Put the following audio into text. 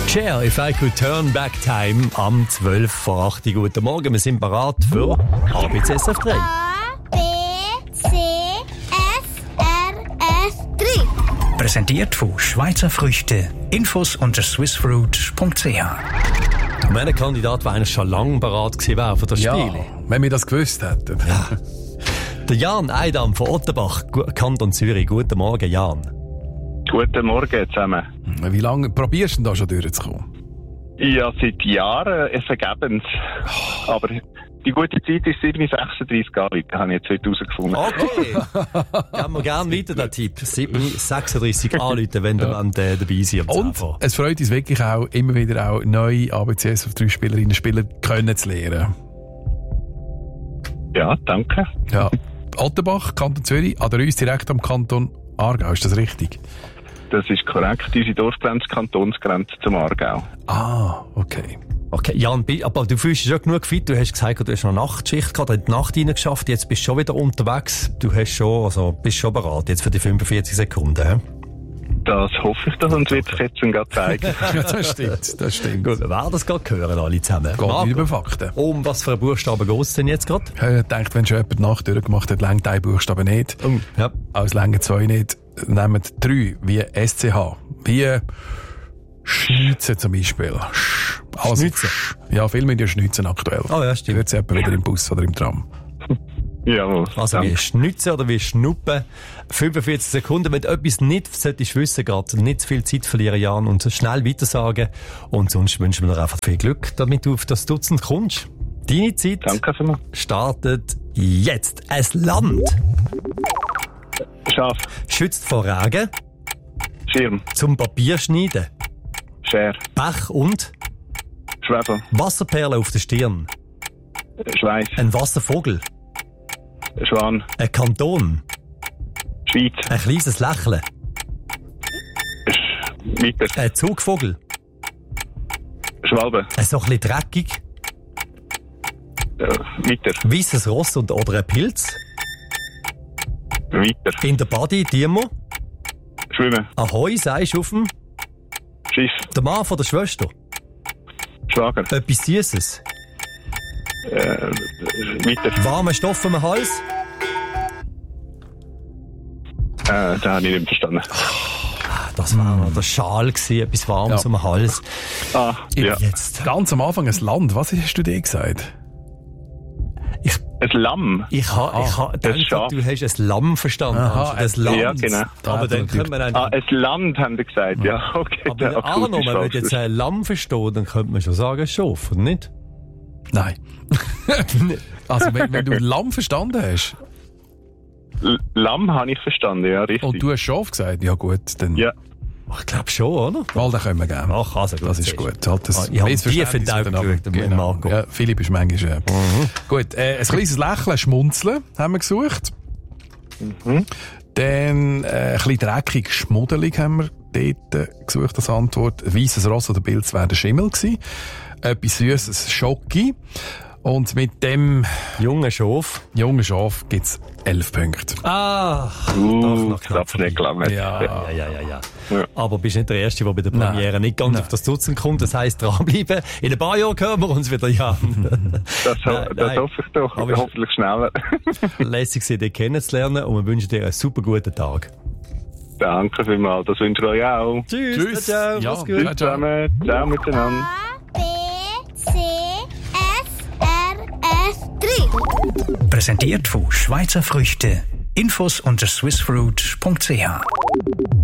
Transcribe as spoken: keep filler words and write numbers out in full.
Cher, If I Could Turn Back Time am zwölf vor acht. Guten Morgen, wir sind bereit für A B C S F drei. A, B, C, S, R, F drei. Präsentiert von Schweizer Früchte. Infos unter swissfruit punkt c h. Mein Kandidat war eigentlich schon lange bereit gewesen für das Ja, Spiel. wenn wir das gewusst hätten. Ja. Der Jan Eidam von Ottenbach, Kanton Zürich. Guten Morgen, Jan. Guten Morgen zusammen. Wie lange probierst du denn da schon durchzukommen? Ja, seit Jahren äh, vergebens. Aber die gute Zeit ist sieben sechsunddreißig Jahre, habe ich jetzt heute herausgefunden. Okay. Geben wir gerne weiter den Tipp. sieben sechsunddreißig anrufen, wenn Ja. ihr äh, dabei seid. Und es freut uns wirklich auch, immer wieder auch neue A B C S F drei Spielerinnen und Spieler kennenzulernen. Ja, danke. Ja. Ottenbach, Kanton Zürich, an der uns direkt am Kanton Aargau, ist das richtig? Das ist korrekt. Unsere Dorfgrenze, Kantonsgrenze zum Aargau. Ah, okay. Okay, Jan, bi- aber du fühlst dich schon genug fit. Du hast gesagt, du hast noch Nachtschicht gehabt, hast die Nacht reingeschafft, jetzt bist du schon wieder unterwegs. Du hast schon, also, bist schon bereit jetzt für die fünfundvierzig Sekunden. He? Das hoffe ich doch und wird sich jetzt gerade zeigen. Ja, das stimmt, das stimmt. Gut, wir werden das gerade hören, alle zusammen. Geht Marco, nicht über Fakten. um was für einen Buchstaben geht es denn jetzt gerade? Ich denke, wenn schon jemand die Nacht durchgemacht hat, längt ein Buchstabe nicht. Oh, ja. Als längen zwei nicht. Nehmt drei, wie S C H. Wie Schnitzen zum Beispiel. Sch. Also, Schnitzen? Sch. Ja, viel mit dir Schnitzen aktuell. Oh ja, stimmt. Hört jemand wieder im Bus oder im Tram. Jawohl. Also wie Schnitzen oder wie Schnuppen. fünfundvierzig Sekunden. Wenn du etwas nicht solltest wissen, gerade nicht zu viel Zeit verlieren, Jan, und so schnell weitersagen. Und sonst wünschen wir dir einfach viel Glück, damit du auf das Dutzend kommst. Deine Zeit Danke vielmals. startet jetzt. Ein Land Schaf, schützt vor Regen, Schirm, zum Papier schneiden, Scher, Pech und Schwefel, Wasserperlen auf der Stirn, Schweiß, ein Wasservogel, Schwan, ein Kanton, Schweiz, ein kleines Lächeln, Sch- Mitter, ein Zugvogel, Schwalbe, ein so ein bisschen dreckig, äh, Mitter, weisses Ross und, oder ein Pilz, Mitter, in der Body, Dimo, Schwimmen, Ahoi, sagst du auf dem, Schiff, der Mann von der Schwester, Schwager, etwas Süßes, äh, Mitter, warmer Stoff am Hals, äh, da habe ich nicht verstanden. das war noch der Schal gewesen, etwas Warmes Ja. am Hals. Ah, ja. Jetzt, Ganz am Anfang ein Land. Was hast du dir gesagt? ich, Ein Lamm. ich ha, ich ha das gedacht, Schaf. du hast ein Lamm verstanden. Aha, das Land. ja, genau. Aber dann könnte man Ah, eigentlich, ein Land, haben die gesagt. Ja, okay. aber der Arno, akustisch wenn man falsch. jetzt ein Lamm versteht, dann könnte man schon sagen, ein Schaf, oder nicht? Nein. Also, wenn, wenn du Lamm verstanden hast L- Lamm habe ich verstanden, ja, richtig. und du hast Schaf gesagt, ja gut, dann Ja. Ich glaube schon, oder? mal, den können wir geben. Ach, also gut. Das ist siehst du. gut. Halt das Ah, ich habe Missverständnis tief in die Augen miteinander. geschaut, mit Marco. Ja, Philipp ist manchmal... Äh. Gut, äh, ein kleines Lächeln, Schmunzeln haben wir gesucht. Mhm. Dann äh, ein bisschen dreckig, schmuddelig haben wir dort äh, gesucht als Antwort. Weisses Ross oder Pilz wäre der Schimmel gewesen. Etwas Süßes, Schoki. Und mit dem Junge Schaf. jungen Schaf gibt's elf Punkte. Ah, Uh, noch knapp das nicht gelangt. Ja. ja, ja, ja, ja. Ja. Aber bist nicht der Erste, der bei der Premiere Nein. nicht ganz Nein. auf das Dutzend kommt. Das heisst, dranbleiben. In ein paar Jahren hören wir uns wieder, Jan. Das, ho Nein, das nein. hoffe ich doch, Aber aber ich- hoffentlich schneller. Lässig, Sie dich kennenzulernen und wir wünschen dir einen super guten Tag. Danke vielmals, das wünsche ich euch auch. Tschüss, Tschüss. ciao, Ja. mach's gut. Tschüss Ciao, ciao. zusammen, ciao miteinander. A, B, C, S, R, F drei. Präsentiert von Schweizer Früchte. Infos unter swissfruit punkt c h.